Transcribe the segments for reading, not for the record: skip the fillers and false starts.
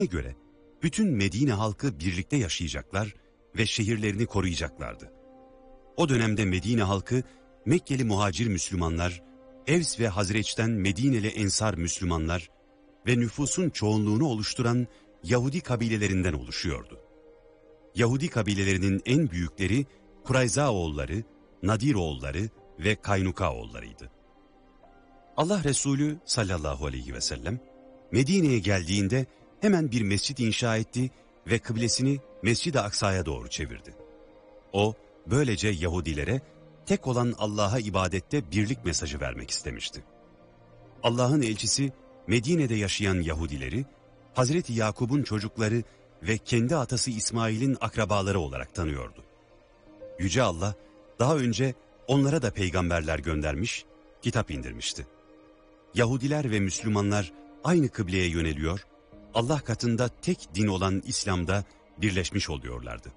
göre bütün Medine halkı birlikte yaşayacaklar ve şehirlerini koruyacaklardı. O dönemde Medine halkı Mekkeli muhacir Müslümanlar, Evs ve Hazreç'ten Medineli Ensar Müslümanlar ve nüfusun çoğunluğunu oluşturan Yahudi kabilelerinden oluşuyordu. Yahudi kabilelerinin en büyükleri Kurayza oğulları, Nadir oğulları ve Kaynuka oğullarıydı. Allah Resulü sallallahu aleyhi ve sellem Medine'ye geldiğinde hemen bir mescit inşa etti ve kıblesini Mescid-i Aksa'ya doğru çevirdi. O böylece Yahudilere tek olan Allah'a ibadette birlik mesajı vermek istemişti. Allah'ın elçisi Medine'de yaşayan Yahudileri Hazreti Yakub'un çocukları ve kendi atası İsmail'in akrabaları olarak tanıyordu. Yüce Allah daha önce onlara da peygamberler göndermiş, kitap indirmişti. Yahudiler ve Müslümanlar aynı kıbleye yöneliyor, Allah katında tek din olan İslam'da birleşmiş oluyorlardı.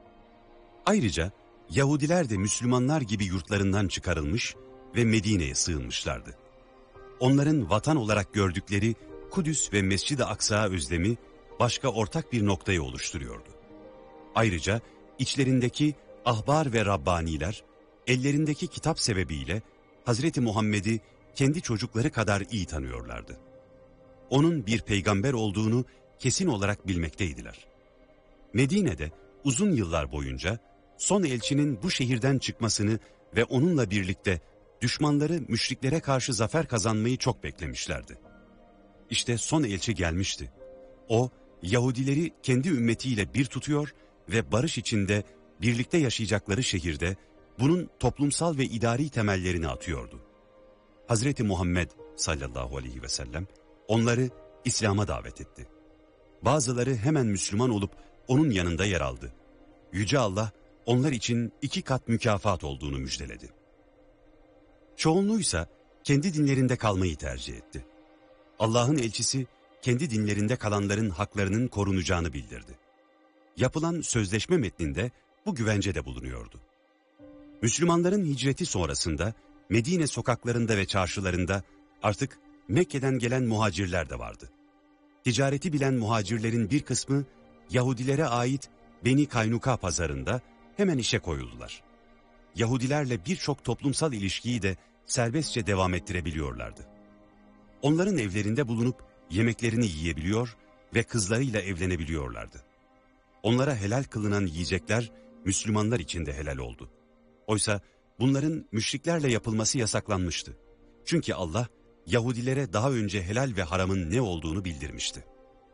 Ayrıca Yahudiler de Müslümanlar gibi yurtlarından çıkarılmış ve Medine'ye sığınmışlardı. Onların vatan olarak gördükleri Kudüs ve Mescid-i Aksa özlemi başka ortak bir noktayı oluşturuyordu. Ayrıca içlerindeki ahbar ve Rabbaniler, ellerindeki kitap sebebiyle Hazreti Muhammed'i kendi çocukları kadar iyi tanıyorlardı. Onun bir peygamber olduğunu kesin olarak bilmekteydiler. Medine'de uzun yıllar boyunca son elçinin bu şehirden çıkmasını ve onunla birlikte düşmanları müşriklere karşı zafer kazanmayı çok beklemişlerdi. İşte son elçi gelmişti. O, Yahudileri kendi ümmetiyle bir tutuyor ve barış içinde birlikte yaşayacakları şehirde bunun toplumsal ve idari temellerini atıyordu. Hazreti Muhammed sallallahu aleyhi ve sellem onları İslam'a davet etti. Bazıları hemen Müslüman olup onun yanında yer aldı. Yüce Allah onlar için 2 kat mükafat olduğunu müjdeledi. Çoğunluğuysa kendi dinlerinde kalmayı tercih etti. Allah'ın elçisi kendi dinlerinde kalanların haklarının korunacağını bildirdi. Yapılan sözleşme metninde bu güvence de bulunuyordu. Müslümanların hicreti sonrasında Medine sokaklarında ve çarşılarında artık Mekke'den gelen muhacirler de vardı. Ticareti bilen muhacirlerin bir kısmı Yahudilere ait Beni Kaynuka pazarında hemen işe koyuldular. Yahudilerle birçok toplumsal ilişkiyi de serbestçe devam ettirebiliyorlardı. Onların evlerinde bulunup yemeklerini yiyebiliyor ve kızlarıyla evlenebiliyorlardı. Onlara helal kılınan yiyecekler Müslümanlar için de helal oldu. Oysa bunların müşriklerle yapılması yasaklanmıştı. Çünkü Allah Yahudilere daha önce helal ve haramın ne olduğunu bildirmişti.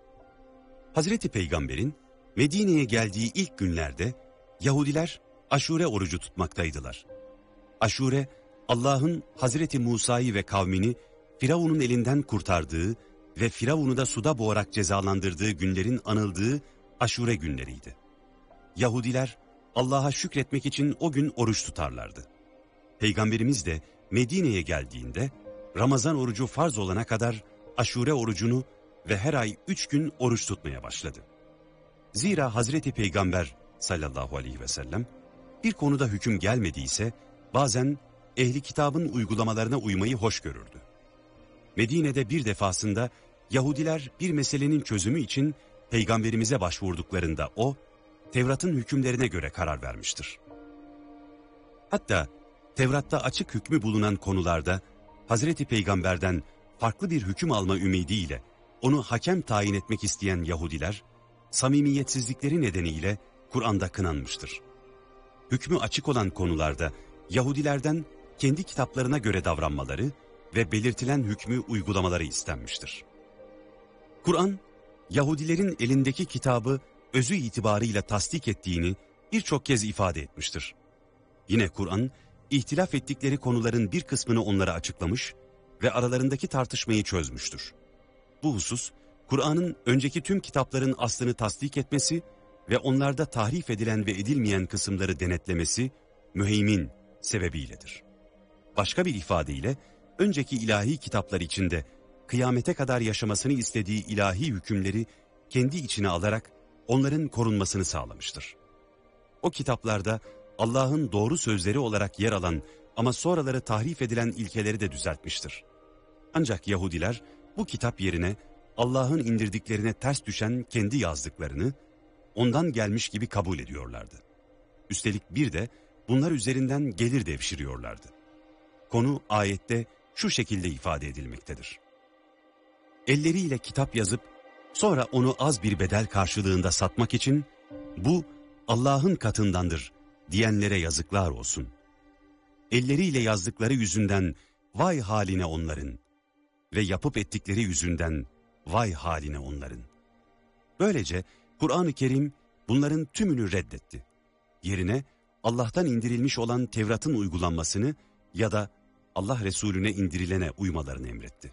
Hazreti Peygamber'in Medine'ye geldiği ilk günlerde Yahudiler Aşure orucu tutmaktaydılar. Aşure, Allah'ın Hazreti Musa'yı ve kavmini Firavun'un elinden kurtardığı ve Firavun'u da suda boğarak cezalandırdığı günlerin anıldığı Aşure günleriydi. Yahudiler Allah'a şükretmek için o gün oruç tutarlardı. Peygamberimiz de Medine'ye geldiğinde Ramazan orucu farz olana kadar Aşure orucunu ve her ay 3 gün oruç tutmaya başladı. Zira Hazreti Peygamber sallallahu aleyhi ve sellem bir konuda hüküm gelmediyse bazen ehli kitabın uygulamalarına uymayı hoş görürdü. Medine'de bir defasında Yahudiler bir meselenin çözümü için Peygamberimize başvurduklarında o, Tevrat'ın hükümlerine göre karar vermiştir. Hatta Tevrat'ta açık hükmü bulunan konularda Hazreti Peygamber'den farklı bir hüküm alma ümidiyle onu hakem tayin etmek isteyen Yahudiler, samimiyetsizlikleri nedeniyle Kur'an'da kınanmıştır. Hükmü açık olan konularda Yahudilerden kendi kitaplarına göre davranmaları ve belirtilen hükmü uygulamaları istenmiştir. Kur'an, Yahudilerin elindeki kitabı özü itibarıyla tasdik ettiğini birçok kez ifade etmiştir. Yine Kur'an, ihtilaf ettikleri konuların bir kısmını onlara açıklamış ve aralarındaki tartışmayı çözmüştür. Bu husus, Kur'an'ın önceki tüm kitapların aslını tasdik etmesi ve onlarda tahrif edilen ve edilmeyen kısımları denetlemesi, müheymin sebebiyledir. Başka bir ifadeyle, önceki ilahi kitaplar içinde kıyamete kadar yaşamasını istediği ilahi hükümleri kendi içine alarak onların korunmasını sağlamıştır. O kitaplarda Allah'ın doğru sözleri olarak yer alan ama sonraları tahrif edilen ilkeleri de düzeltmiştir. Ancak Yahudiler bu kitap yerine Allah'ın indirdiklerine ters düşen kendi yazdıklarını ondan gelmiş gibi kabul ediyorlardı. Üstelik bir de bunlar üzerinden gelir devşiriyorlardı. Konu ayette şu şekilde ifade edilmektedir. Elleriyle kitap yazıp sonra onu az bir bedel karşılığında satmak için bu Allah'ın katındandır diyenlere yazıklar olsun. Elleriyle yazdıkları yüzünden vay haline onların ve yapıp ettikleri yüzünden vay haline onların. Böylece Kur'an-ı Kerim bunların tümünü reddetti. Yerine Allah'tan indirilmiş olan Tevrat'ın uygulanmasını ya da Allah Resulüne indirilene uymalarını emretti.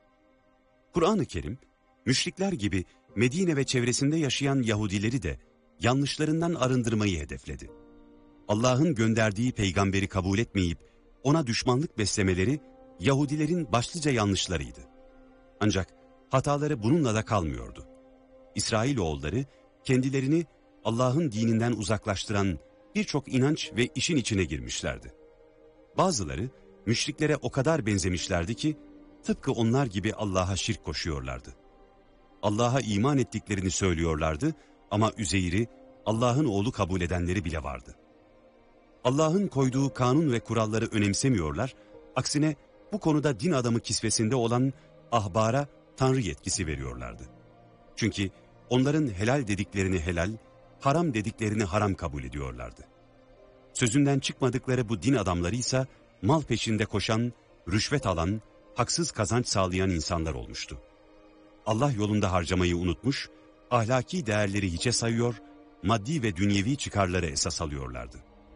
Kur'an-ı Kerim, müşrikler gibi Medine ve çevresinde yaşayan Yahudileri de yanlışlarından arındırmayı hedefledi. Allah'ın gönderdiği peygamberi kabul etmeyip ona düşmanlık beslemeleri Yahudilerin başlıca yanlışlarıydı. Ancak hataları bununla da kalmıyordu. İsrailoğulları kendilerini Allah'ın dininden uzaklaştıran birçok inanç ve işin içine girmişlerdi. Bazıları müşriklere o kadar benzemişlerdi ki tıpkı onlar gibi Allah'a şirk koşuyorlardı. Allah'a iman ettiklerini söylüyorlardı ama Üzeyr'i Allah'ın oğlu kabul edenleri bile vardı. Allah'ın koyduğu kanun ve kuralları önemsemiyorlar, aksine bu konuda din adamı kisvesinde olan ahbara tanrı yetkisi veriyorlardı. Çünkü onların helal dediklerini helal, haram dediklerini haram kabul ediyorlardı. Sözünden çıkmadıkları bu din adamları ise mal peşinde koşan, rüşvet alan, haksız kazanç sağlayan insanlar olmuştu. Allah yolunda harcamayı unutmuş, ahlaki değerleri hiçe sayıyor, maddi ve dünyevi çıkarları esas alıyorlardı.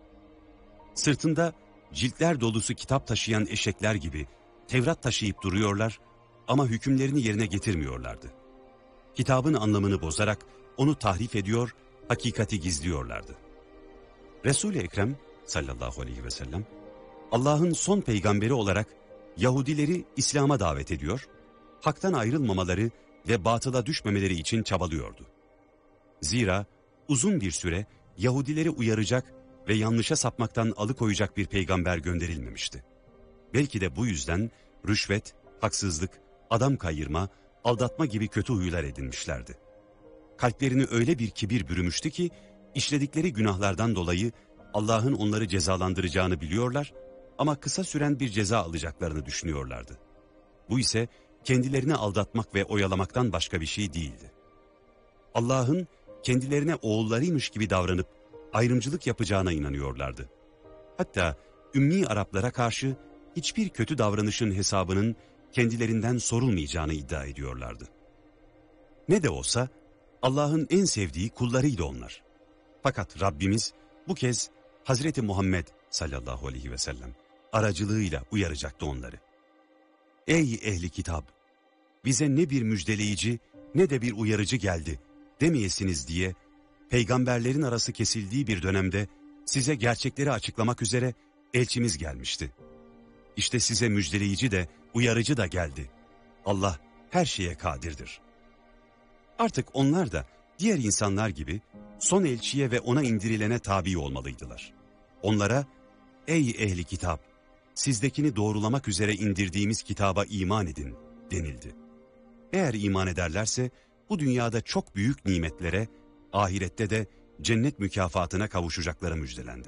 Sırtında ciltler dolusu kitap taşıyan eşekler gibi Tevrat taşıyıp duruyorlar ama hükümlerini yerine getirmiyorlardı. Kitabın anlamını bozarak onu tahrif ediyor, hakikati gizliyorlardı. Resul-i Ekrem sallallahu aleyhi ve sellem Allah'ın son peygamberi olarak Yahudileri İslam'a davet ediyor, haktan ayrılmamaları ve batıla düşmemeleri için çabalıyordu. Zira uzun bir süre Yahudileri uyaracak ve yanlışa sapmaktan alıkoyacak bir peygamber gönderilmemişti. Belki de bu yüzden rüşvet, haksızlık, adam kayırma, aldatma gibi kötü huylar edinmişlerdi. Kalplerini öyle bir kibir bürümüştü ki işledikleri günahlardan dolayı Allah'ın onları cezalandıracağını biliyorlar ama kısa süren bir ceza alacaklarını düşünüyorlardı. Bu ise kendilerini aldatmak ve oyalamaktan başka bir şey değildi. Allah'ın kendilerine oğullarıymış gibi davranıp ayrımcılık yapacağına inanıyorlardı. Hatta Ümmi Araplara karşı hiçbir kötü davranışın hesabının kendilerinden sorulmayacağını iddia ediyorlardı. Ne de olsa Allah'ın en sevdiği kullarıydı onlar. Fakat Rabbimiz bu kez Hazreti Muhammed sallallahu aleyhi ve sellem aracılığıyla uyaracaktı onları. Ey ehli kitap! Bize ne bir müjdeleyici ne de bir uyarıcı geldi demeyesiniz diye peygamberlerin arası kesildiği bir dönemde size gerçekleri açıklamak üzere elçimiz gelmişti. İşte size müjdeleyici de uyarıcı da geldi. Allah her şeye kadirdir. Artık onlar da diğer insanlar gibi son elçiye ve ona indirilene tabi olmalıydılar. Onlara ey ehli kitap sizdekini doğrulamak üzere indirdiğimiz kitaba iman edin denildi. Eğer iman ederlerse bu dünyada çok büyük nimetlere, ahirette de cennet mükafatına kavuşacakları müjdelendi.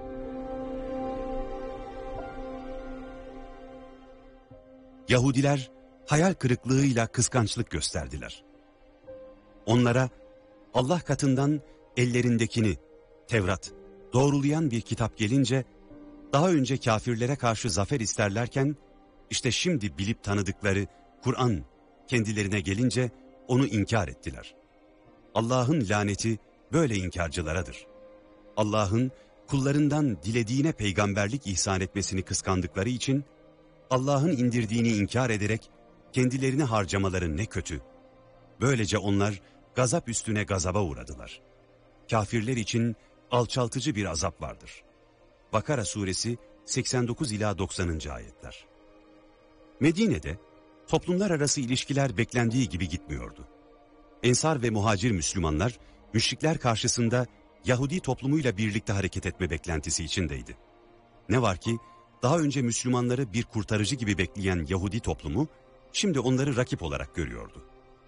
Yahudiler hayal kırıklığıyla kıskançlık gösterdiler. Onlara Allah katından ellerindekini, Tevrat, doğrulayan bir kitap gelince, daha önce kafirlere karşı zafer isterlerken, işte şimdi bilip tanıdıkları Kur'an kendilerine gelince onu inkar ettiler. Allah'ın laneti böyle inkarcılaradır. Allah'ın kullarından dilediğine peygamberlik ihsan etmesini kıskandıkları için, Allah'ın indirdiğini inkar ederek kendilerini harcamaları ne kötü. Böylece onlar gazap üstüne gazaba uğradılar. Kafirler için alçaltıcı bir azap vardır. Bakara suresi 89 ila 90. ayetler. Medine'de toplumlar arası ilişkiler beklendiği gibi gitmiyordu. Ensar ve muhacir Müslümanlar müşrikler karşısında Yahudi toplumuyla birlikte hareket etme beklentisi içindeydi. Ne var ki daha önce Müslümanları bir kurtarıcı gibi bekleyen Yahudi toplumu şimdi onları rakip olarak görüyordu.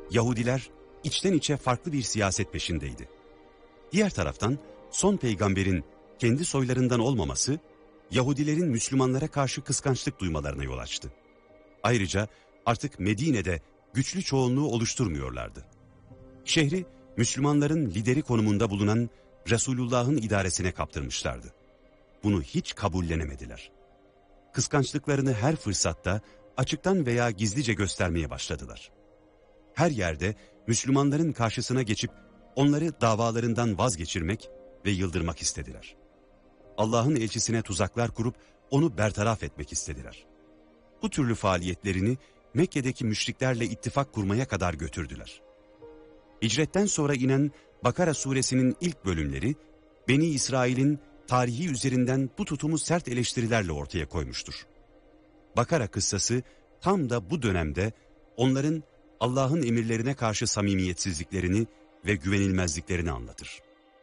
Yahudiler içten içe farklı bir siyaset peşindeydi. Diğer taraftan son peygamberin kendi soylarından olmaması, Yahudilerin Müslümanlara karşı kıskançlık duymalarına yol açtı. Ayrıca artık Medine'de güçlü çoğunluğu oluşturmuyorlardı. Şehri Müslümanların lideri konumunda bulunan Resulullah'ın idaresine kaptırmışlardı. Bunu hiç kabullenemediler. Kıskançlıklarını her fırsatta açıktan veya gizlice göstermeye başladılar. Her yerde Müslümanların karşısına geçip onları davalarından vazgeçirmek ve yıldırmak istediler. Allah'ın elçisine tuzaklar kurup onu bertaraf etmek istediler. Bu türlü faaliyetlerini Mekke'deki müşriklerle ittifak kurmaya kadar götürdüler. Hicretten sonra inen Bakara suresinin ilk bölümleri, Beni İsrail'in tarihi üzerinden bu tutumu sert eleştirilerle ortaya koymuştur. Bakara kıssası tam da bu dönemde onların Allah'ın emirlerine karşı samimiyetsizliklerini ve güvenilmezliklerini anlatır.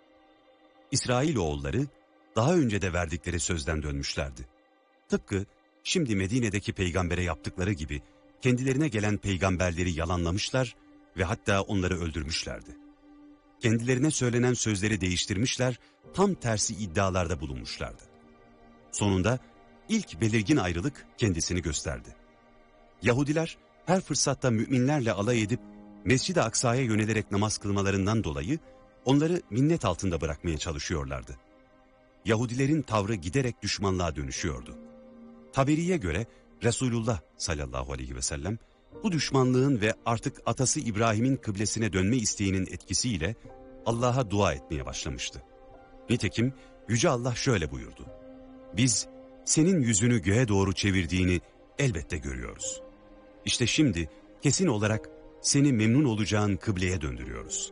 İsrailoğulları daha önce de verdikleri sözden dönmüşlerdi. Tıpkı şimdi Medine'deki peygambere yaptıkları gibi kendilerine gelen peygamberleri yalanlamışlar ve hatta onları öldürmüşlerdi. Kendilerine söylenen sözleri değiştirmişler, tam tersi iddialarda bulunmuşlardı. Sonunda ilk belirgin ayrılık kendisini gösterdi. Yahudiler her fırsatta müminlerle alay edip Mescid-i Aksa'ya yönelerek namaz kılmalarından dolayı onları minnet altında bırakmaya çalışıyorlardı. Yahudilerin tavrı giderek düşmanlığa dönüşüyordu. Taberi'ye göre Resulullah sallallahu aleyhi ve sellem bu düşmanlığın ve artık atası İbrahim'in kıblesine dönme isteğinin etkisiyle Allah'a dua etmeye başlamıştı. Nitekim Yüce Allah şöyle buyurdu: "Biz senin yüzünü göğe doğru çevirdiğini elbette görüyoruz. İşte şimdi kesin olarak seni memnun olacağın kıbleye döndürüyoruz."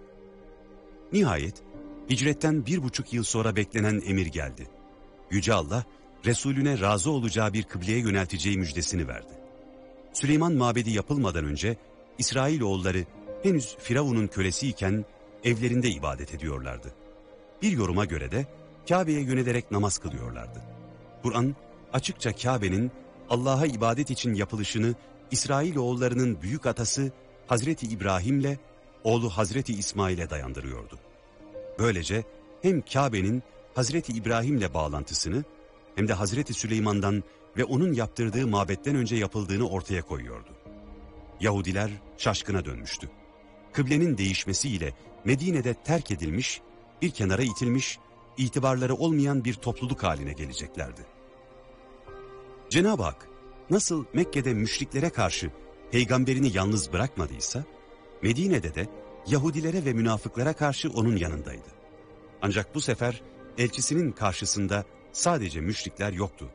Nihayet hicretten 1,5 yıl sonra beklenen emir geldi. Yüce Allah Resulüne razı olacağı bir kıbleye yönelteceği müjdesini verdi. Süleyman Mabedi yapılmadan önce İsrailoğulları henüz Firavun'un kölesiyken evlerinde ibadet ediyorlardı. Bir yoruma göre de Kabe'ye yönelerek namaz kılıyorlardı. Kur'an açıkça Kabe'nin Allah'a ibadet için yapılışını İsrailoğullarının büyük atası Hazreti İbrahim'le oğlu Hazreti İsmail'e dayandırıyordu. Böylece hem Kabe'nin Hazreti İbrahim'le bağlantısını hem de Hazreti Süleyman'dan ve onun yaptırdığı mabetten önce yapıldığını ortaya koyuyordu. Yahudiler şaşkına dönmüştü. Kıblenin değişmesiyle Medine'de terk edilmiş, bir kenara itilmiş, itibarları olmayan bir topluluk haline geleceklerdi. Cenab-ı Hak nasıl Mekke'de müşriklere karşı peygamberini yalnız bırakmadıysa, Medine'de de Yahudilere ve münafıklara karşı onun yanındaydı. Ancak bu sefer elçisinin karşısında sadece müşrikler yoktu.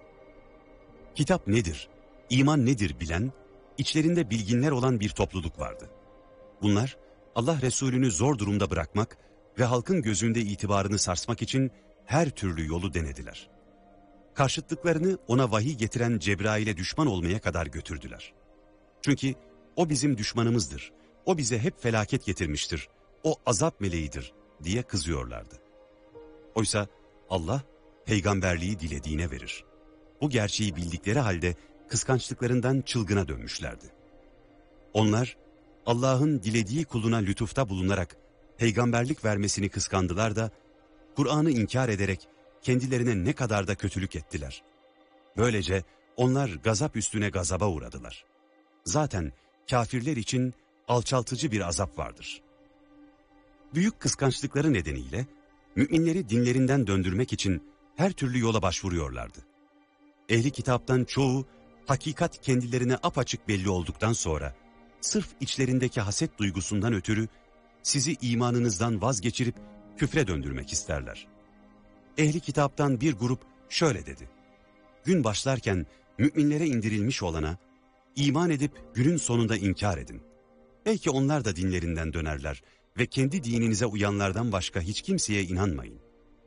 Kitap nedir, iman nedir bilen, içlerinde bilginler olan bir topluluk vardı. Bunlar Allah Resulü'nü zor durumda bırakmak ve halkın gözünde itibarını sarsmak için her türlü yolu denediler. Karşıtlıklarını ona vahiy getiren Cebrail'e düşman olmaya kadar götürdüler. Çünkü o bizim düşmanımızdır, o bize hep felaket getirmiştir, o azap meleğidir diye kızıyorlardı. Oysa Allah peygamberliği dilediğine verir. Bu gerçeği bildikleri halde kıskançlıklarından çılgına dönmüşlerdi. Onlar Allah'ın dilediği kuluna lütufta bulunarak peygamberlik vermesini kıskandılar da Kur'an'ı inkar ederek kendilerine ne kadar da kötülük ettiler. Böylece onlar gazap üstüne gazaba uğradılar. Zaten kafirler için alçaltıcı bir azap vardır. Büyük kıskançlıkları nedeniyle müminleri dinlerinden döndürmek için her türlü yola başvuruyorlardı. Ehli kitaptan çoğu hakikat kendilerine apaçık belli olduktan sonra sırf içlerindeki haset duygusundan ötürü sizi imanınızdan vazgeçirip küfre döndürmek isterler. Ehli kitaptan bir grup şöyle dedi: gün başlarken müminlere indirilmiş olana iman edip günün sonunda inkar edin. Belki onlar da dinlerinden dönerler ve kendi dininize uyanlardan başka hiç kimseye inanmayın.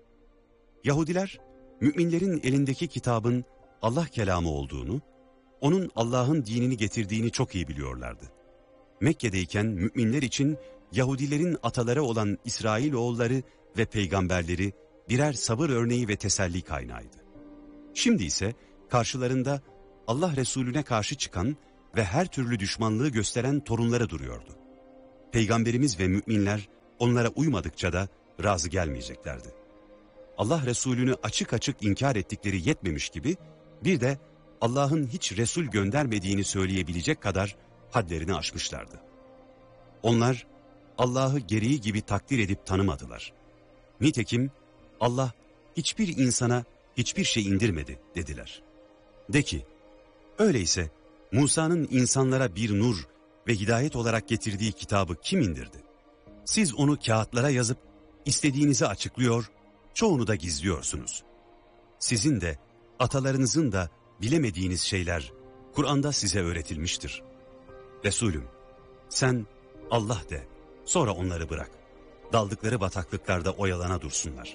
Yahudiler müminlerin elindeki kitabın Allah kelamı olduğunu, onun Allah'ın dinini getirdiğini çok iyi biliyorlardı. Mekke'deyken müminler için Yahudilerin ataları olan İsrailoğulları ve peygamberleri birer sabır örneği ve teselli kaynağıydı. Şimdi ise karşılarında Allah Resulüne karşı çıkan ve her türlü düşmanlığı gösteren torunları duruyordu. Peygamberimiz ve müminler onlara uymadıkça da razı gelmeyeceklerdi. Allah Resulünü açık açık inkar ettikleri yetmemiş gibi bir de Allah'ın hiç Resul göndermediğini söyleyebilecek kadar hadlerini aşmışlardı. Onlar Allah'ı gereği gibi takdir edip tanımadılar. Nitekim Allah hiçbir insana hiçbir şey indirmedi dediler. De ki, öyleyse Musa'nın insanlara bir nur ve hidayet olarak getirdiği kitabı kim indirdi? Siz onu kağıtlara yazıp istediğinizi açıklıyor, çoğunu da gizliyorsunuz. Sizin de atalarınızın da bilemediğiniz şeyler Kur'an'da size öğretilmiştir. Resulüm, sen Allah de, sonra onları bırak. Daldıkları bataklıklarda oyalana dursunlar.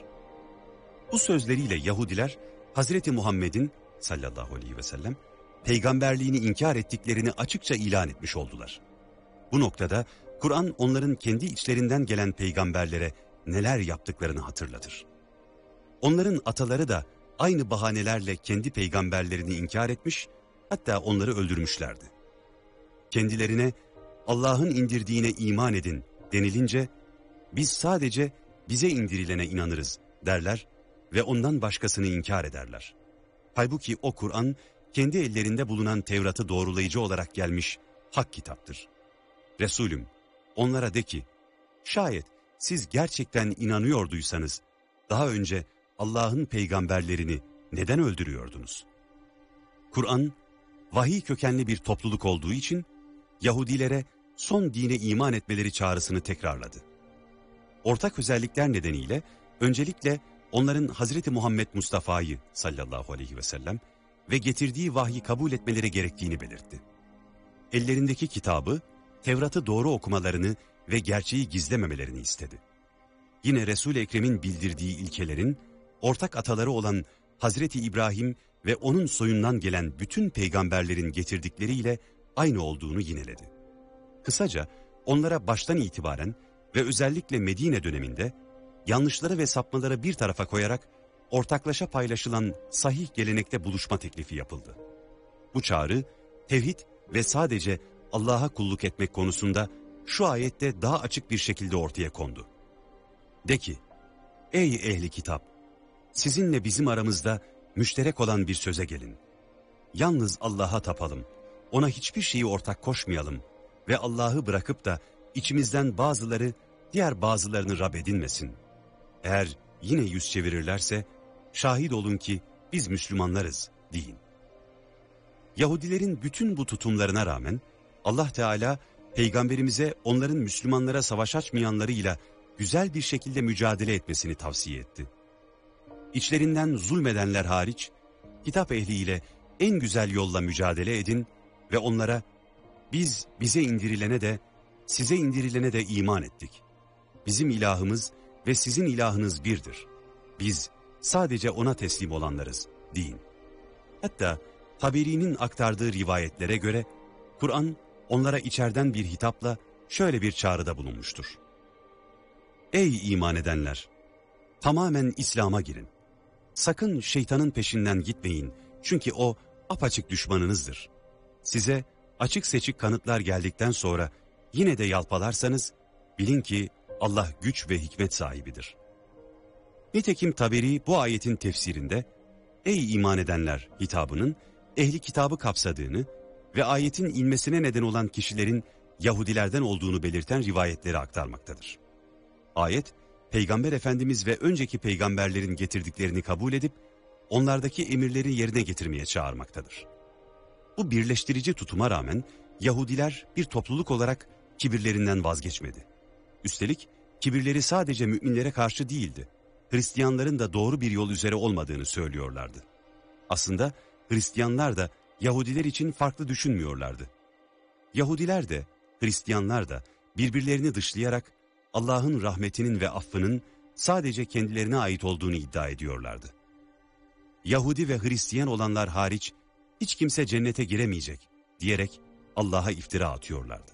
Bu sözleriyle Yahudiler Hazreti Muhammed'in sallallahu aleyhi ve sellem peygamberliğini inkar ettiklerini açıkça ilan etmiş oldular. Bu noktada Kur'an onların kendi içlerinden gelen peygamberlere neler yaptıklarını hatırlatır. Onların ataları da aynı bahanelerle kendi peygamberlerini inkar etmiş, hatta onları öldürmüşlerdi. Kendilerine Allah'ın indirdiğine iman edin denilince, biz sadece bize indirilene inanırız derler ve ondan başkasını inkar ederler. Halbuki o Kur'an kendi ellerinde bulunan Tevrat'ı doğrulayıcı olarak gelmiş hak kitaptır. Resulüm, onlara de ki, şayet siz gerçekten inanıyorduysanız, daha önce Allah'ın peygamberlerini neden öldürüyordunuz? Kur'an, vahiy kökenli bir topluluk olduğu için, Yahudilere son dine iman etmeleri çağrısını tekrarladı. Ortak özellikler nedeniyle, öncelikle onların Hazreti Muhammed Mustafa'yı sallallahu aleyhi ve sellem ve getirdiği vahyi kabul etmeleri gerektiğini belirtti. Ellerindeki kitabı, Tevrat'ı doğru okumalarını ve gerçeği gizlememelerini istedi. Yine Resul-i Ekrem'in bildirdiği ilkelerin, ortak ataları olan Hazreti İbrahim ve onun soyundan gelen bütün peygamberlerin getirdikleriyle aynı olduğunu yineledi. Kısaca onlara baştan itibaren ve özellikle Medine döneminde yanlışları ve sapmaları bir tarafa koyarak ortaklaşa paylaşılan sahih gelenekte buluşma teklifi yapıldı. Bu çağrı, tevhid ve sadece Allah'a kulluk etmek konusunda şu ayette daha açık bir şekilde ortaya kondu. De ki, ey ehli kitap, sizinle bizim aramızda müşterek olan bir söze gelin. Yalnız Allah'a tapalım, ona hiçbir şeyi ortak koşmayalım ve Allah'ı bırakıp da içimizden bazıları diğer bazılarını Rab edinmesin. Eğer yine yüz çevirirlerse, şahit olun ki biz Müslümanlarız deyin. Yahudilerin bütün bu tutumlarına rağmen Allah Teala peygamberimize onların Müslümanlara savaş açmayanlarıyla güzel bir şekilde mücadele etmesini tavsiye etti. İçlerinden zulmedenler hariç kitap ehliyle en güzel yolla mücadele edin ve onlara biz bize indirilene de size indirilene de iman ettik. Bizim ilahımız ve sizin ilahınız birdir. Biz sadece ona teslim olanlarız deyin. Hatta Taberi'nin aktardığı rivayetlere göre Kur'an onlara içeriden bir hitapla şöyle bir çağrıda bulunmuştur. Ey iman edenler! Tamamen İslam'a girin. Sakın şeytanın peşinden gitmeyin çünkü o apaçık düşmanınızdır. Size açık seçik kanıtlar geldikten sonra yine de yalpalarsanız bilin ki Allah güç ve hikmet sahibidir. Nitekim Taberi bu ayetin tefsirinde ey iman edenler hitabının ehli kitabı kapsadığını ve ayetin inmesine neden olan kişilerin Yahudilerden olduğunu belirten rivayetleri aktarmaktadır. Ayet, Peygamber Efendimiz ve önceki peygamberlerin getirdiklerini kabul edip onlardaki emirleri yerine getirmeye çağırmaktadır. Bu birleştirici tutuma rağmen Yahudiler bir topluluk olarak kibirlerinden vazgeçmedi. Üstelik kibirleri sadece müminlere karşı değildi. Hristiyanların da doğru bir yol üzere olmadığını söylüyorlardı. Aslında Hristiyanlar da Yahudiler için farklı düşünmüyorlardı. Yahudiler de Hristiyanlar da birbirlerini dışlayarak Allah'ın rahmetinin ve affının sadece kendilerine ait olduğunu iddia ediyorlardı. Yahudi ve Hristiyan olanlar hariç hiç kimse cennete giremeyecek diyerek Allah'a iftira atıyorlardı.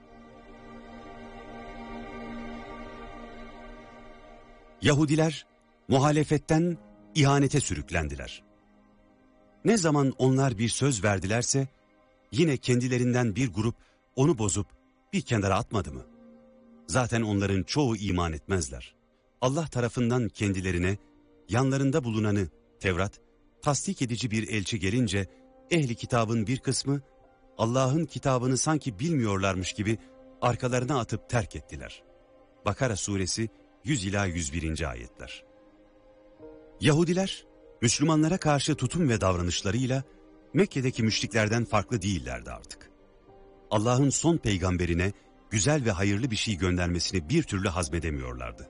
Yahudiler muhalefetten ihanete sürüklendiler. Ne zaman onlar bir söz verdilerse yine kendilerinden bir grup onu bozup bir kenara atmadı mı? Zaten onların çoğu iman etmezler. Allah tarafından kendilerine, yanlarında bulunanı, Tevrat, tasdik edici bir elçi gelince, ehli kitabın bir kısmı, Allah'ın kitabını sanki bilmiyorlarmış gibi arkalarına atıp terk ettiler. Bakara suresi 100 ila 101. ayetler. Yahudiler, Müslümanlara karşı tutum ve davranışlarıyla Mekke'deki müşriklerden farklı değillerdi artık. Allah'ın son peygamberine güzel ve hayırlı bir şey göndermesini bir türlü hazmedemiyorlardı.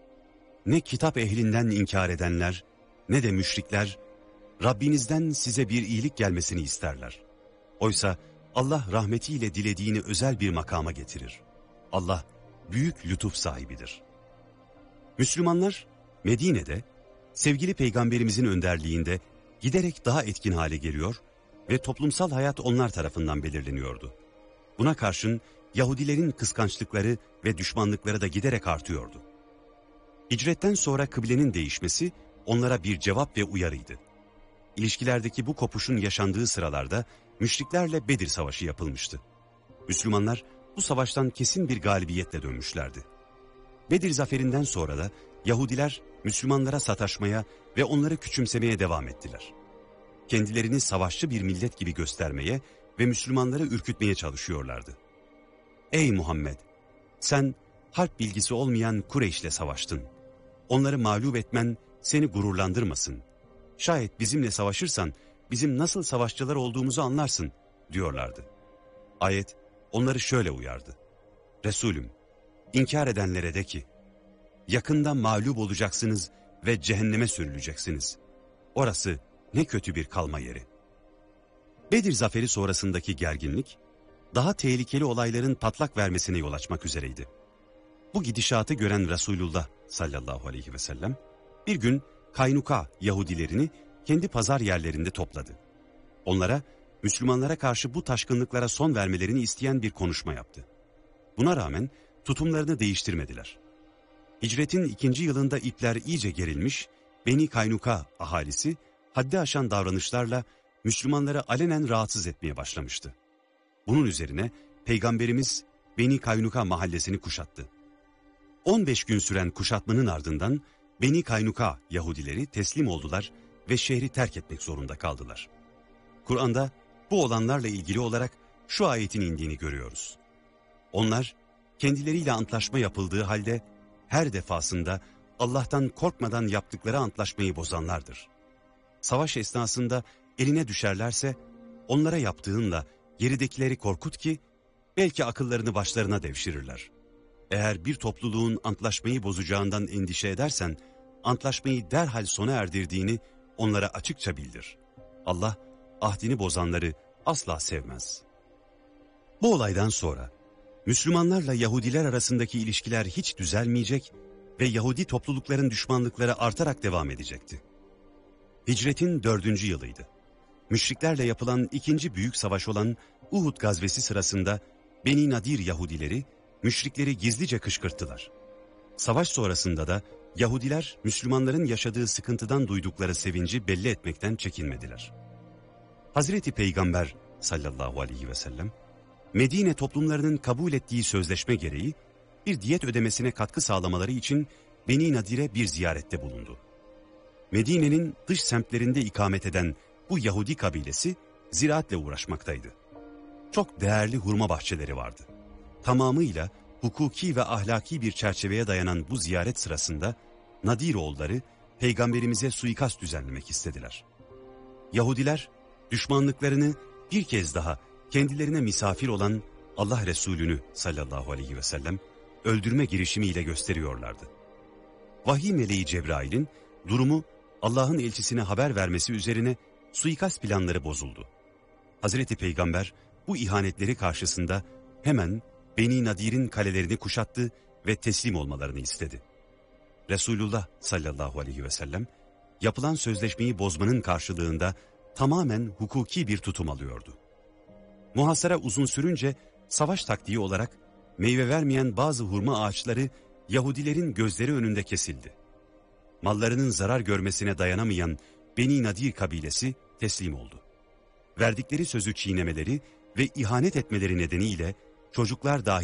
Ne kitap ehlinden inkar edenler, ne de müşrikler, Rabbinizden size bir iyilik gelmesini isterler. Oysa Allah rahmetiyle dilediğini özel bir makama getirir. Allah büyük lütuf sahibidir. Müslümanlar Medine'de sevgili peygamberimizin önderliğinde giderek daha etkin hale geliyor ve toplumsal hayat onlar tarafından belirleniyordu. Buna karşın Yahudilerin kıskançlıkları ve düşmanlıkları da giderek artıyordu. Hicretten sonra kıblenin değişmesi onlara bir cevap ve uyarıydı. İlişkilerdeki bu kopuşun yaşandığı sıralarda müşriklerle Bedir Savaşı yapılmıştı. Müslümanlar bu savaştan kesin bir galibiyetle dönmüşlerdi. Bedir zaferinden sonra da Yahudiler Müslümanlara sataşmaya ve onları küçümsemeye devam ettiler. Kendilerini savaşçı bir millet gibi göstermeye ve Müslümanları ürkütmeye çalışıyorlardı. Ey Muhammed! Sen harp bilgisi olmayan Kureyş'le savaştın. Onları mağlup etmen seni gururlandırmasın. Şayet bizimle savaşırsan bizim nasıl savaşçılar olduğumuzu anlarsın diyorlardı. Ayet onları şöyle uyardı. Resulüm, inkar edenlere de ki, yakında mağlup olacaksınız ve cehenneme sürüleceksiniz. Orası ne kötü bir kalma yeri. Bedir zaferi sonrasındaki gerginlik, daha tehlikeli olayların patlak vermesine yol açmak üzereydi. Bu gidişatı gören Resulullah sallallahu aleyhi ve sellem, bir gün Kaynuka Yahudilerini kendi pazar yerlerinde topladı. Onlara, Müslümanlara karşı bu taşkınlıklara son vermelerini isteyen bir konuşma yaptı. Buna rağmen tutumlarını değiştirmediler. Hicretin 2. yılında ipler iyice gerilmiş, Beni Kaynuka ahalisi haddi aşan davranışlarla Müslümanları alenen rahatsız etmeye başlamıştı. Bunun üzerine Peygamberimiz Beni Kaynuka mahallesini kuşattı. 15 gün süren kuşatmanın ardından Beni Kaynuka Yahudileri teslim oldular ve şehri terk etmek zorunda kaldılar. Kur'an'da bu olanlarla ilgili olarak şu ayetin indiğini görüyoruz. Onlar kendileriyle antlaşma yapıldığı halde her defasında Allah'tan korkmadan yaptıkları antlaşmayı bozanlardır. Savaş esnasında eline düşerlerse onlara yaptığınla geridekileri korkut ki belki akıllarını başlarına devşirirler. Eğer bir topluluğun antlaşmayı bozacağından endişe edersen antlaşmayı derhal sona erdirdiğini onlara açıkça bildir. Allah ahdini bozanları asla sevmez. Bu olaydan sonra Müslümanlarla Yahudiler arasındaki ilişkiler hiç düzelmeyecek ve Yahudi toplulukların düşmanlıkları artarak devam edecekti. Hicretin 4. yılıydı. Müşriklerle yapılan 2. büyük savaş olan Uhud gazvesi sırasında Beni Nadir Yahudileri müşrikleri gizlice kışkırttılar. Savaş sonrasında da Yahudiler Müslümanların yaşadığı sıkıntıdan duydukları sevinci belli etmekten çekinmediler. Hazreti Peygamber sallallahu aleyhi ve sellem Medine toplumlarının kabul ettiği sözleşme gereği bir diyet ödemesine katkı sağlamaları için Beni Nadir'e bir ziyarette bulundu. Medine'nin dış semtlerinde ikamet eden bu Yahudi kabilesi ziraatle uğraşmaktaydı. Çok değerli hurma bahçeleri vardı. Tamamıyla hukuki ve ahlaki bir çerçeveye dayanan bu ziyaret sırasında Nadiroğulları Peygamberimize suikast düzenlemek istediler. Yahudiler düşmanlıklarını bir kez daha kendilerine misafir olan Allah Resulü'nü sallallahu aleyhi ve sellem öldürme girişimiyle gösteriyorlardı. Vahiy meleği Cebrail'in durumu Allah'ın elçisine haber vermesi üzerine suikast planları bozuldu. Hazreti Peygamber bu ihanetleri karşısında hemen Beni Nadir'in kalelerini kuşattı ve teslim olmalarını istedi. Resulullah sallallahu aleyhi ve sellem yapılan sözleşmeyi bozmanın karşılığında tamamen hukuki bir tutum alıyordu. Muhasara uzun sürünce savaş taktiği olarak meyve vermeyen bazı hurma ağaçları Yahudilerin gözleri önünde kesildi. Mallarının zarar görmesine dayanamayan Beni Nadir kabilesi teslim oldu. Verdikleri sözü çiğnemeleri ve ihanet etmeleri nedeniyle çocuklar dahil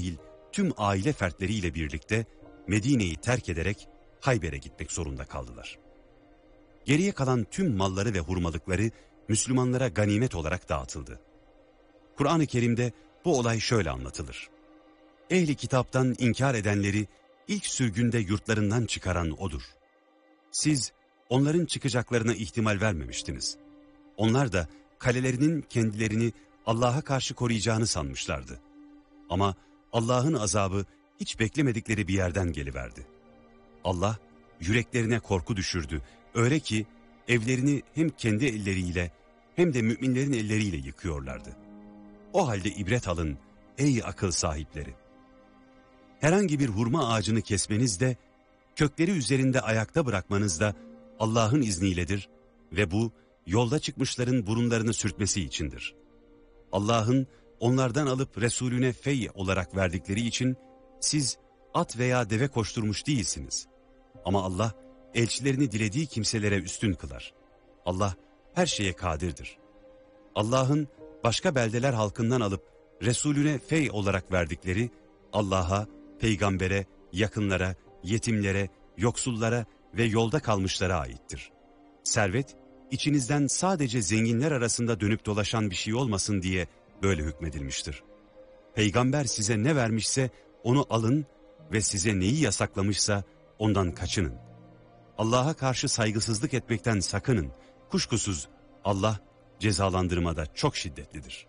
tüm aile fertleriyle birlikte Medine'yi terk ederek Hayber'e gitmek zorunda kaldılar. Geriye kalan tüm malları ve hurmalıkları Müslümanlara ganimet olarak dağıtıldı. Kur'an-ı Kerim'de bu olay şöyle anlatılır. Ehli kitaptan inkar edenleri ilk sürgünde yurtlarından çıkaran O'dur. Siz onların çıkacaklarına ihtimal vermemiştiniz. Onlar da kalelerinin kendilerini Allah'a karşı koruyacağını sanmışlardı. Ama Allah'ın azabı hiç beklemedikleri bir yerden geliverdi. Allah yüreklerine korku düşürdü. Öyle ki evlerini hem kendi elleriyle hem de müminlerin elleriyle yıkıyorlardı. O halde ibret alın ey akıl sahipleri. Herhangi bir hurma ağacını kesmeniz de, kökleri üzerinde ayakta bırakmanız da Allah'ın izniyledir ve bu yolda çıkmışların burunlarını sürtmesi içindir. Allah'ın onlardan alıp Resulüne fey olarak verdikleri için siz at veya deve koşturmuş değilsiniz. Ama Allah elçilerini dilediği kimselere üstün kılar. Allah her şeye kadirdir. Allah'ın başka beldeler halkından alıp Resulüne fey olarak verdikleri Allah'a, peygambere, yakınlara, yetimlere, yoksullara ve yolda kalmışlara aittir. Servet, içinizden sadece zenginler arasında dönüp dolaşan bir şey olmasın diye böyle hükmedilmiştir. Peygamber size ne vermişse onu alın ve size neyi yasaklamışsa ondan kaçının. Allah'a karşı saygısızlık etmekten sakının. Kuşkusuz Allah cezalandırmada çok şiddetlidir.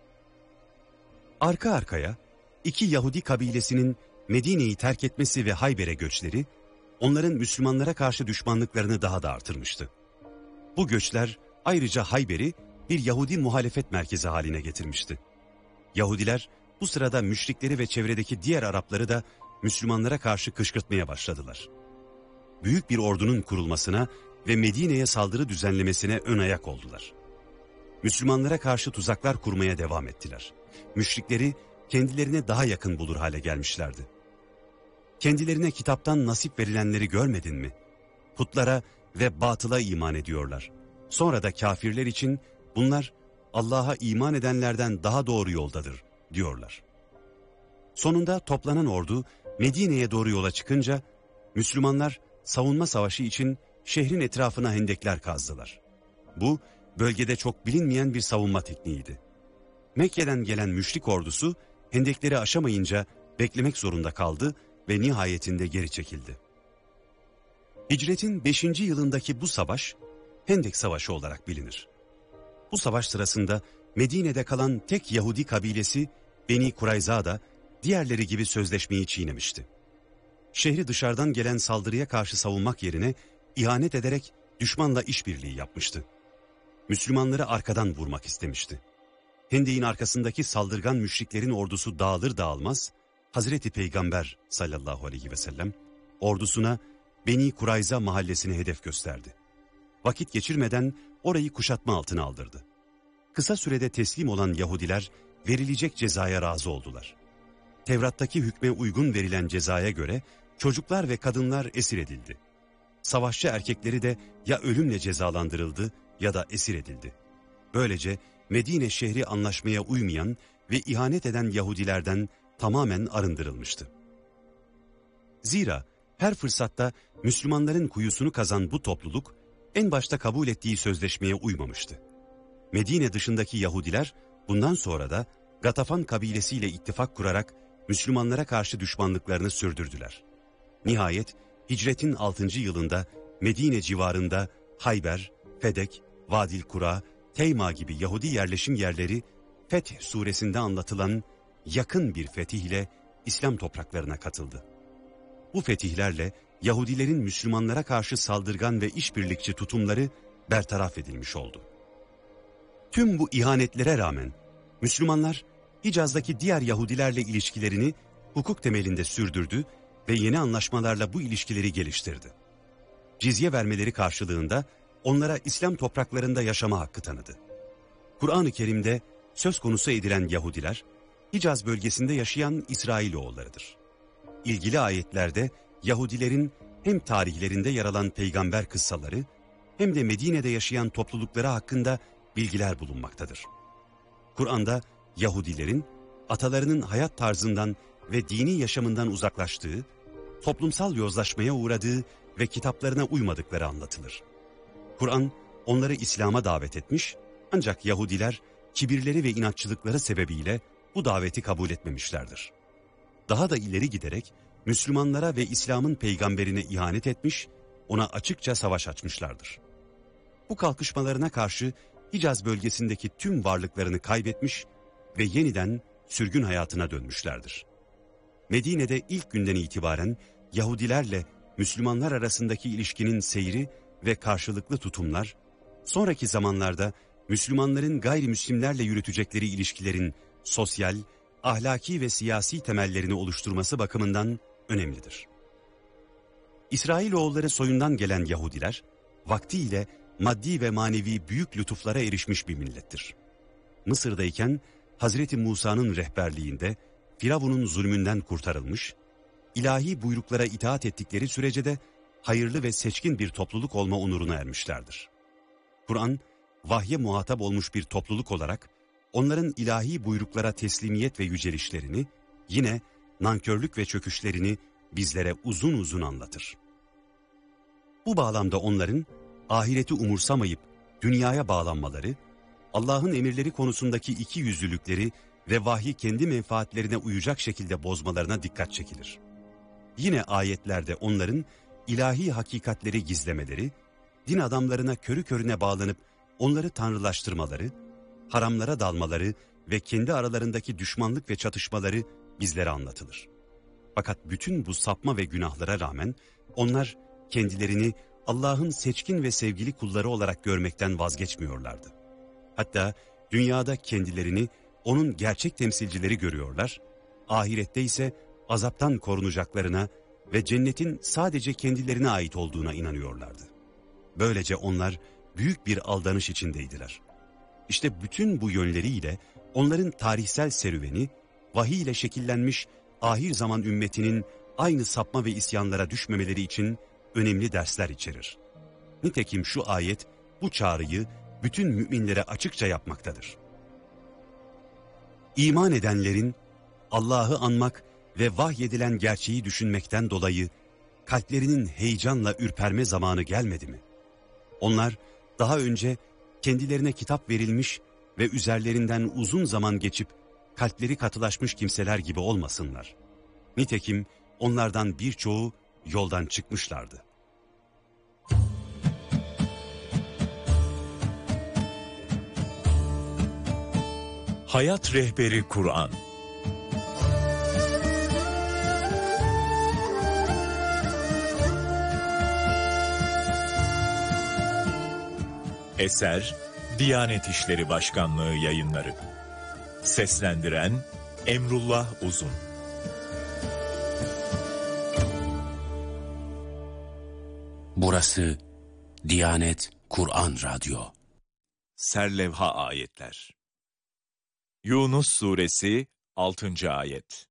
Arka arkaya iki Yahudi kabilesinin Medine'yi terk etmesi ve Hayber'e göçleri, onların Müslümanlara karşı düşmanlıklarını daha da artırmıştı. Bu göçler ayrıca Hayber'i bir Yahudi muhalefet merkezi haline getirmişti. Yahudiler bu sırada müşrikleri ve çevredeki diğer Arapları da Müslümanlara karşı kışkırtmaya başladılar. Büyük bir ordunun kurulmasına ve Medine'ye saldırı düzenlemesine ön ayak oldular. Müslümanlara karşı tuzaklar kurmaya devam ettiler. Müşrikleri kendilerine daha yakın bulur hale gelmişlerdi. Kendilerine kitaptan nasip verilenleri görmedin mi? Putlara ve batıla iman ediyorlar. Sonra da kafirler için bunlar Allah'a iman edenlerden daha doğru yoldadır diyorlar. Sonunda toplanan ordu Medine'ye doğru yola çıkınca Müslümanlar savunma savaşı için şehrin etrafına hendekler kazdılar. Bu bölgede çok bilinmeyen bir savunma tekniğiydi. Mekke'den gelen müşrik ordusu hendekleri aşamayınca beklemek zorunda kaldı ve nihayetinde geri çekildi. Hicretin 5. yılındaki bu savaş Hendek Savaşı olarak bilinir. Bu savaş sırasında Medine'de kalan tek Yahudi kabilesi Beni Kurayza da diğerleri gibi sözleşmeyi çiğnemişti. Şehri dışarıdan gelen saldırıya karşı savunmak yerine ihanet ederek düşmanla işbirliği yapmıştı. Müslümanları arkadan vurmak istemişti. Hendek'in arkasındaki saldırgan müşriklerin ordusu dağılır dağılmaz, Hazreti Peygamber sallallahu aleyhi ve sellem ordusuna Beni Kurayza mahallesini hedef gösterdi. Vakit geçirmeden orayı kuşatma altına aldırdı. Kısa sürede teslim olan Yahudiler verilecek cezaya razı oldular. Tevrat'taki hükme uygun verilen cezaya göre çocuklar ve kadınlar esir edildi. Savaşçı erkekleri de ya ölümle cezalandırıldı ya da esir edildi. Böylece Medine şehri anlaşmaya uymayan ve ihanet eden Yahudilerden tamamen arındırılmıştı. Zira her fırsatta Müslümanların kuyusunu kazan bu topluluk en başta kabul ettiği sözleşmeye uymamıştı. Medine dışındaki Yahudiler bundan sonra da Gatafan kabilesiyle ittifak kurarak Müslümanlara karşı düşmanlıklarını sürdürdüler. Nihayet hicretin 6. yılında Medine civarında Hayber, Fedek, Vadil Kura, Teyma gibi Yahudi yerleşim yerleri Fetih suresinde anlatılan yakın bir fetih ile İslam topraklarına katıldı. Bu fetihlerle Yahudilerin Müslümanlara karşı saldırgan ve işbirlikçi tutumları bertaraf edilmiş oldu. Tüm bu ihanetlere rağmen Müslümanlar Hicaz'daki diğer Yahudilerle ilişkilerini hukuk temelinde sürdürdü ve yeni anlaşmalarla bu ilişkileri geliştirdi. Cizye vermeleri karşılığında onlara İslam topraklarında yaşama hakkı tanıdı. Kur'an-ı Kerim'de söz konusu edilen Yahudiler, Hicaz bölgesinde yaşayan İsrailoğullarıdır. İlgili ayetlerde Yahudilerin hem tarihlerinde yer alan peygamber kıssaları hem de Medine'de yaşayan toplulukları hakkında bilgiler bulunmaktadır. Kur'an'da Yahudilerin atalarının hayat tarzından ve dini yaşamından uzaklaştığı, toplumsal yozlaşmaya uğradığı ve kitaplarına uymadıkları anlatılır. Kur'an onları İslam'a davet etmiş, ancak Yahudiler kibirleri ve inatçılıkları sebebiyle bu daveti kabul etmemişlerdir. Daha da ileri giderek Müslümanlara ve İslam'ın peygamberine ihanet etmiş, ona açıkça savaş açmışlardır. Bu kalkışmalarına karşı Hicaz bölgesindeki tüm varlıklarını kaybetmiş ve yeniden sürgün hayatına dönmüşlerdir. Medine'de ilk günden itibaren Yahudilerle Müslümanlar arasındaki ilişkinin seyri ve karşılıklı tutumlar, sonraki zamanlarda Müslümanların gayrimüslimlerle yürütecekleri ilişkilerin sosyal, ahlaki ve siyasi temellerini oluşturması bakımından önemlidir. İsrailoğulları soyundan gelen Yahudiler, vaktiyle maddi ve manevi büyük lütuflara erişmiş bir millettir. Mısır'dayken Hazreti Musa'nın rehberliğinde Firavun'un zulmünden kurtarılmış, ilahi buyruklara itaat ettikleri sürece de hayırlı ve seçkin bir topluluk olma onuruna ermişlerdir. Kur'an, vahye muhatap olmuş bir topluluk olarak onların ilahi buyruklara teslimiyet ve yücelişlerini, yine nankörlük ve çöküşlerini bizlere uzun uzun anlatır. Bu bağlamda onların ahireti umursamayıp dünyaya bağlanmaları, Allah'ın emirleri konusundaki ikiyüzlülükleri ve vahyi kendi menfaatlerine uyacak şekilde bozmalarına dikkat çekilir. Yine ayetlerde onların ilahi hakikatleri gizlemeleri, din adamlarına körü körüne bağlanıp onları tanrılaştırmaları, haramlara dalmaları ve kendi aralarındaki düşmanlık ve çatışmaları bizlere anlatılır. Fakat bütün bu sapma ve günahlara rağmen onlar kendilerini Allah'ın seçkin ve sevgili kulları olarak görmekten vazgeçmiyorlardı. Hatta dünyada kendilerini onun gerçek temsilcileri görüyorlar, ahirette ise azaptan korunacaklarına ve cennetin sadece kendilerine ait olduğuna inanıyorlardı. Böylece onlar büyük bir aldanış içindeydiler. İşte bütün bu yönleriyle onların tarihsel serüveni, vahiy ile şekillenmiş ahir zaman ümmetinin aynı sapma ve isyanlara düşmemeleri için önemli dersler içerir. Nitekim şu ayet bu çağrıyı bütün müminlere açıkça yapmaktadır. İman edenlerin Allah'ı anmak ve vahyedilen gerçeği düşünmekten dolayı kalplerinin heyecanla ürperme zamanı gelmedi mi? Onlar daha önce kendilerine kitap verilmiş ve üzerlerinden uzun zaman geçip kalpleri katılaşmış kimseler gibi olmasınlar. Nitekim onlardan birçoğu yoldan çıkmışlardı. Hayat Rehberi Kur'an. Eser Diyanet İşleri Başkanlığı Yayınları. Seslendiren Emrullah Uzun. Burası Diyanet Kur'an Radyo. Serlevha ayetler. Yunus Suresi 6. ayet.